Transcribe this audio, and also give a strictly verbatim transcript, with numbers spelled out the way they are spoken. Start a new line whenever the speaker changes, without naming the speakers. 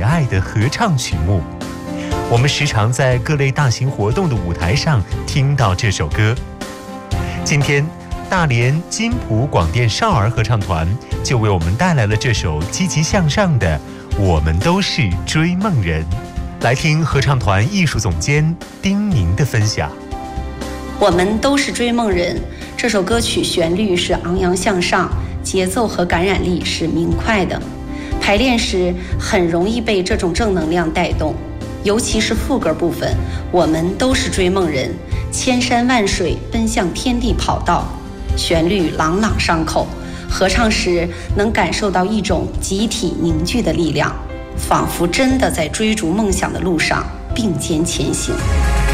爱的合唱曲目。我们时常在各类大型活动的舞台上听到这首歌。今天，大连金浦广电少儿合唱团就为我们带来了这首积极向上的《我们都是追梦人》。来听合唱团艺术总监丁宁的分享。
我们都是追梦人，这首歌曲旋律是昂扬向上，节奏和感染力是明快的，排练时很容易被这种正能量带动。尤其是副歌部分，我们都是追梦人，千山万水奔向天地跑道，旋律朗朗上口，合唱时能感受到一种集体凝聚的力量，仿佛真的在追逐梦想的路上并肩前行。